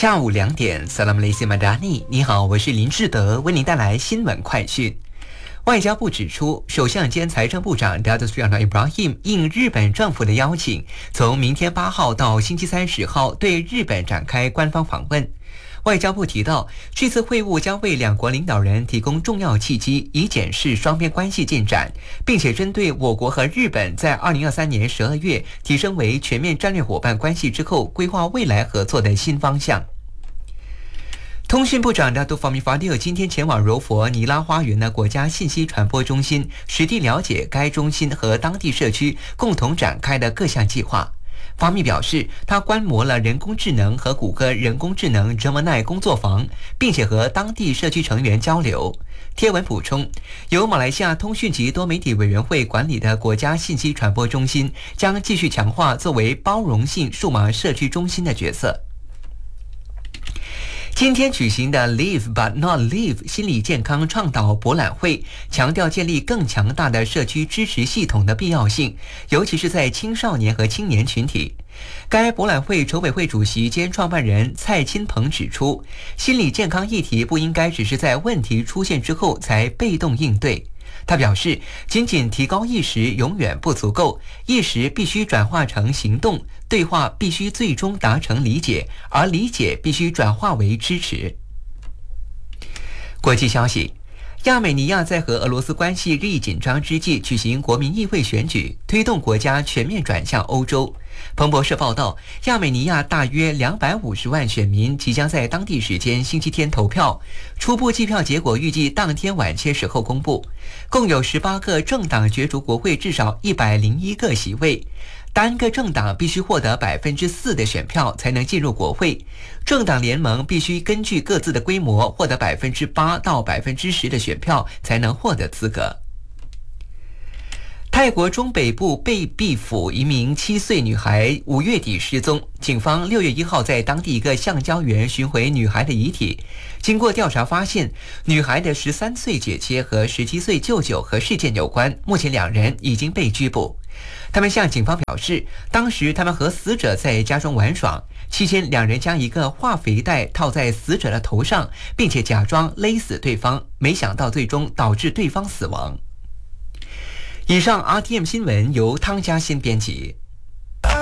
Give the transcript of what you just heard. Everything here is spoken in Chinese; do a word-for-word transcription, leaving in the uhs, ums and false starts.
下午两点 Salam Malaysia Madani， 你好，我是林志德，为您带来新闻快讯。外交部指出，首相兼财政部长 Datuk Seri Anwar Ibrahim 应日本政府的邀请，从明天八号到星期三十号对日本展开官方访问。外交部提到，这次会晤将为两国领导人提供重要契机，以检视双边关系进展，并且针对我国和日本在二零二三年十二月提升为全面战略伙伴关系之后，规划未来合作的新方向。通讯部长Datuk Fahmi Fadzil今天前往柔佛尼拉花园的国家信息传播中心，实地了解该中心和当地社区共同展开的各项计划。法米表示，他观摩了人工智能和谷歌人工智能 Gemini 工作坊，并且和当地社区成员交流。贴文补充，由马来西亚通讯及多媒体委员会管理的国家信息传播中心将继续强化作为包容性数码社区中心的角色。今天举行的 Live but not Live 心理健康倡导博览会，强调建立更强大的社区支持系统的必要性，尤其是在青少年和青年群体。该博览会筹委会主席兼创办人蔡钦鹏指出，心理健康议题不应该只是在问题出现之后才被动应对。他表示，仅仅提高意识永远不足够，意识必须转化成行动，对话必须最终达成理解，而理解必须转化为支持。国际消息，亚美尼亚在和俄罗斯关系日益紧张之际举行国民议会选举，推动国家全面转向欧洲。彭博社报道，亚美尼亚大约两百五十万选民即将在当地时间星期天投票，初步计票结果预计当天晚些时候公布。共有十八个政党角逐国会至少一百零一个席位，单个政党必须获得百分之四的选票才能进入国会，政党联盟必须根据各自的规模获得百分之八到百分之十的选票才能获得资格。泰国中北部贝碧府一名七岁女孩五月底失踪，警方六月一号在当地一个橡胶园寻回女孩的遗体。经过调查发现，女孩的十三岁姐姐和十七岁舅舅和事件有关，目前两人已经被拘捕。他们向警方表示，当时他们和死者在家中玩耍，期间两人将一个化肥袋套在死者的头上，并且假装勒死对方，没想到最终导致对方死亡。以上 R T M 新闻由汤嘉欣编辑。